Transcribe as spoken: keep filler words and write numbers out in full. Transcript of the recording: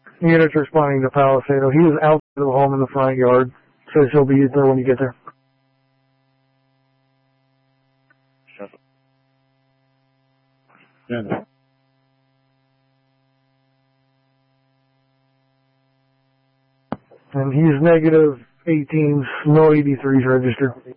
Units responding to Palisado. He is out of the home in the front yard. Says he'll be there when you get there. Yeah. And he's negative eighteen, no eighty-threes registered.